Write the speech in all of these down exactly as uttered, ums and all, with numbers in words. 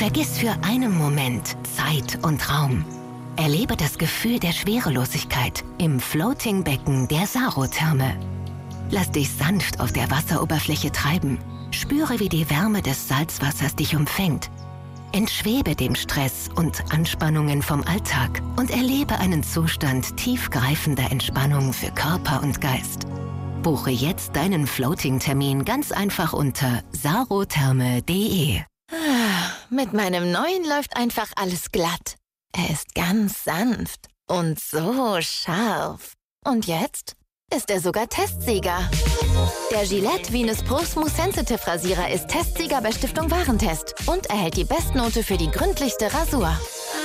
Vergiss für einen Moment Zeit und Raum. Erlebe das Gefühl der Schwerelosigkeit im Floating-Becken der Sarotherme. Lass dich sanft auf der Wasseroberfläche treiben. Spüre, wie die Wärme des Salzwassers dich umfängt. Entschwebe dem Stress und Anspannungen vom Alltag und erlebe einen Zustand tiefgreifender Entspannung für Körper und Geist. Buche jetzt deinen Floating-Termin ganz einfach unter sarotherme punkt de. Mit meinem neuen läuft einfach alles glatt. Er ist ganz sanft und so scharf. Und jetzt ist er sogar Testsieger. Der Gillette Venus Pro Smooth Sensitive Rasierer ist Testsieger bei Stiftung Warentest und erhält die Bestnote für die gründlichste Rasur.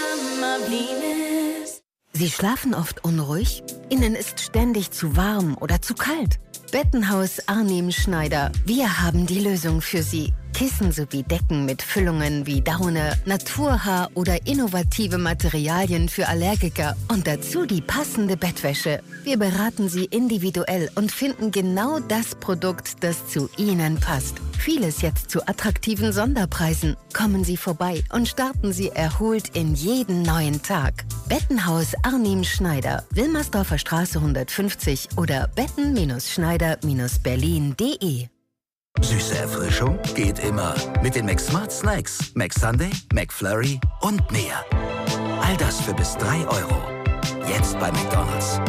Sie schlafen oft unruhig? Ihnen ist ständig zu warm oder zu kalt? Bettenhaus Arnim Schneider. Wir haben die Lösung für Sie. Kissen sowie Decken mit Füllungen wie Daune, Naturhaar oder innovative Materialien für Allergiker und dazu die passende Bettwäsche. Wir beraten Sie individuell und finden genau das Produkt, das zu Ihnen passt. Vieles jetzt zu attraktiven Sonderpreisen. Kommen Sie vorbei und starten Sie erholt in jeden neuen Tag. Bettenhaus Arnim Schneider, Wilmersdorfer Straße hundertfünfzig oder betten Schneider Berlin punkt de. Süße Erfrischung geht immer. Mit den McSmart Snacks, McSunday, McFlurry und mehr. All das für bis drei Euro. Jetzt bei McDonald's.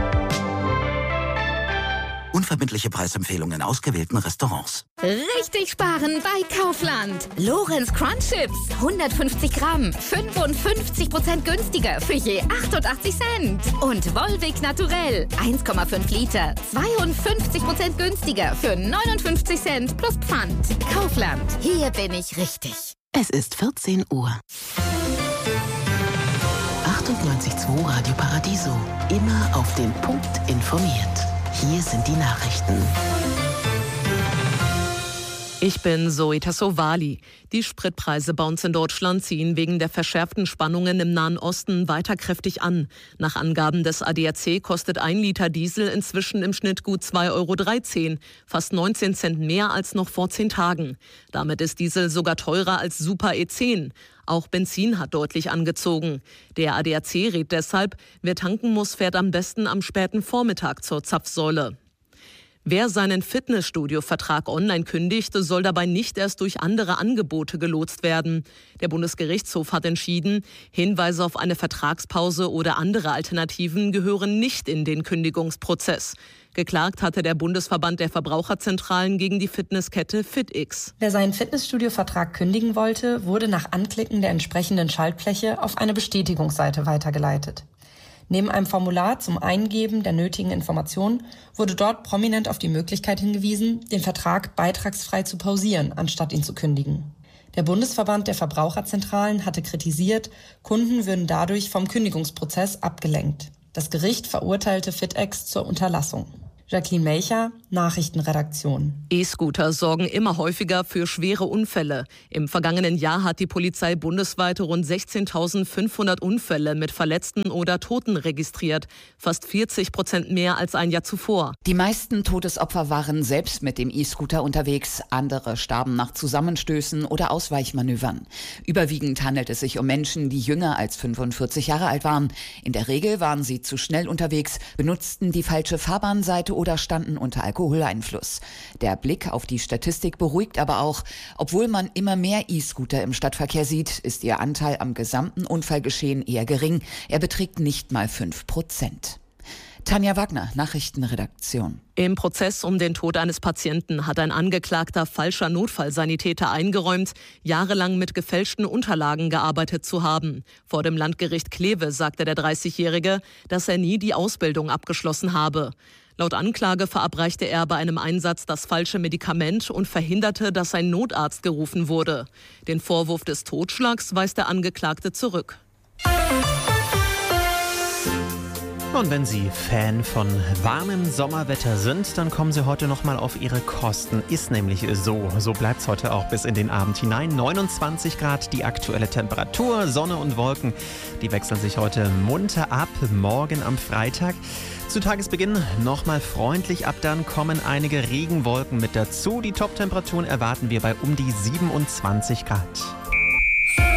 Unverbindliche Preisempfehlungen in ausgewählten Restaurants. Richtig sparen bei Kaufland. Lorenz Crunch Chips, hundertfünfzig Gramm, fünfundfünfzig Prozent günstiger für je achtundachtzig Cent. Und Volvic Naturell, eins Komma fünf Liter, zweiundfünfzig Prozent günstiger für neunundfünfzig Cent plus Pfand. Kaufland, hier bin ich richtig. Es ist vierzehn Uhr. achtundneunzig Komma zwei Radio Paradiso. Immer auf den Punkt informiert. Hier sind die Nachrichten. Ich bin Zoe Tassovali. Die Spritpreise bei uns in Deutschland ziehen wegen der verschärften Spannungen im Nahen Osten weiter kräftig an. Nach Angaben des A D A C kostet ein Liter Diesel inzwischen im Schnitt gut zwei Euro dreizehn, fast neunzehn Cent mehr als noch vor zehn Tagen. Damit ist Diesel sogar teurer als Super E zehn. Auch Benzin hat deutlich angezogen. Der A D A C rät deshalb, wer tanken muss, fährt am besten am späten Vormittag zur Zapfsäule. Wer seinen Fitnessstudio-Vertrag online kündigt, soll dabei nicht erst durch andere Angebote gelotst werden. Der Bundesgerichtshof hat entschieden, Hinweise auf eine Vertragspause oder andere Alternativen gehören nicht in den Kündigungsprozess. Geklagt hatte der Bundesverband der Verbraucherzentralen gegen die Fitnesskette FitX. Wer seinen Fitnessstudio-Vertrag kündigen wollte, wurde nach Anklicken der entsprechenden Schaltfläche auf eine Bestätigungsseite weitergeleitet. Neben einem Formular zum Eingeben der nötigen Informationen wurde dort prominent auf die Möglichkeit hingewiesen, den Vertrag beitragsfrei zu pausieren, anstatt ihn zu kündigen. Der Bundesverband der Verbraucherzentralen hatte kritisiert, Kunden würden dadurch vom Kündigungsprozess abgelenkt. Das Gericht verurteilte FitX zur Unterlassung. Jacqueline Melcher, Nachrichtenredaktion. E-Scooter sorgen immer häufiger für schwere Unfälle. Im vergangenen Jahr hat die Polizei bundesweit rund sechzehntausendfünfhundert Unfälle mit Verletzten oder Toten registriert. Fast vierzig Prozent mehr als ein Jahr zuvor. Die meisten Todesopfer waren selbst mit dem E-Scooter unterwegs. Andere starben nach Zusammenstößen oder Ausweichmanövern. Überwiegend handelt es sich um Menschen, die jünger als fünfundvierzig Jahre alt waren. In der Regel waren sie zu schnell unterwegs, benutzten die falsche Fahrbahnseite oder standen unter Alkoholeinfluss. Der Blick auf die Statistik beruhigt aber auch. Obwohl man immer mehr E-Scooter im Stadtverkehr sieht, ist ihr Anteil am gesamten Unfallgeschehen eher gering. Er beträgt nicht mal fünf Prozent. Tanja Wagner, Nachrichtenredaktion. Im Prozess um den Tod eines Patienten hat ein Angeklagter falscher Notfallsanitäter eingeräumt, jahrelang mit gefälschten Unterlagen gearbeitet zu haben. Vor dem Landgericht Kleve sagte der dreißigjährige, dass er nie die Ausbildung abgeschlossen habe. Laut Anklage verabreichte er bei einem Einsatz das falsche Medikament und verhinderte, dass ein Notarzt gerufen wurde. Den Vorwurf des Totschlags weist der Angeklagte zurück. Und wenn Sie Fan von warmem Sommerwetter sind, dann kommen Sie heute noch mal auf Ihre Kosten. Ist nämlich so. So bleibt es heute auch bis in den Abend hinein. neunundzwanzig Grad die aktuelle Temperatur. Sonne und Wolken, die wechseln sich heute munter ab. Morgen am Freitag zu Tagesbeginn nochmal freundlich ab. Dann kommen einige Regenwolken mit dazu. Die Top-Temperaturen erwarten wir bei um die siebenundzwanzig Grad.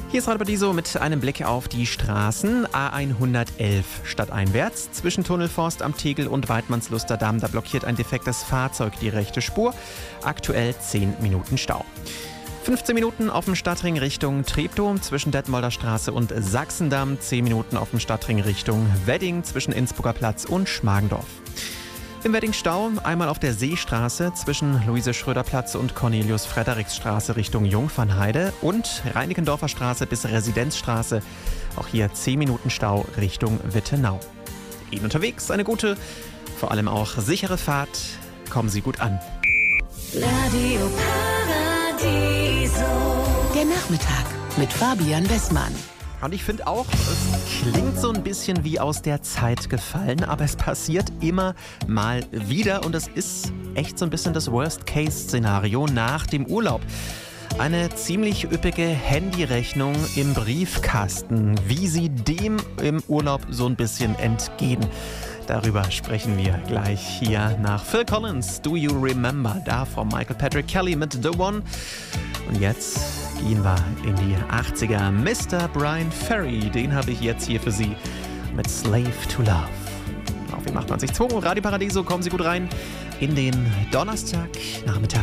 Hier ist Radio Paradiso mit einem Blick auf die Straßen. A hundertelf stadteinwärts. Zwischen Tunnelforst am Tegel und Weidmannslusterdamm. Da blockiert ein defektes Fahrzeug die rechte Spur. Aktuell zehn Minuten Stau. fünfzehn Minuten auf dem Stadtring Richtung Treptow zwischen Detmolder Straße und Sachsendamm. zehn Minuten auf dem Stadtring Richtung Wedding zwischen Innsbrucker Platz und Schmargendorf. Im Wedding-Stau einmal auf der Seestraße zwischen Luise-Schröder-Platz und Cornelius-Frederiks-Straße Richtung Jungfernheide und Reinickendorfer Straße bis Residenzstraße. Auch hier zehn Minuten Stau Richtung Wittenau. Ihnen unterwegs eine gute, vor allem auch sichere Fahrt. Kommen Sie gut an. Radio Paradiso. Der Nachmittag mit Fabian Bessmann. Und ich finde auch, es klingt so ein bisschen wie aus der Zeit gefallen, aber es passiert immer mal wieder und es ist echt so ein bisschen das Worst-Case-Szenario nach dem Urlaub. Eine ziemlich üppige Handyrechnung im Briefkasten, wie Sie dem im Urlaub so ein bisschen entgehen. Darüber sprechen wir gleich hier nach Phil Collins, Do You Remember? Da von Michael Patrick Kelly mit The One. Und jetzt gehen wir in die achtziger. Mister Brian Ferry, den habe ich jetzt hier für Sie mit Slave to Love. Auf wie macht man sich zwei? Radio Paradiso, kommen Sie gut rein in den Donnerstagnachmittag.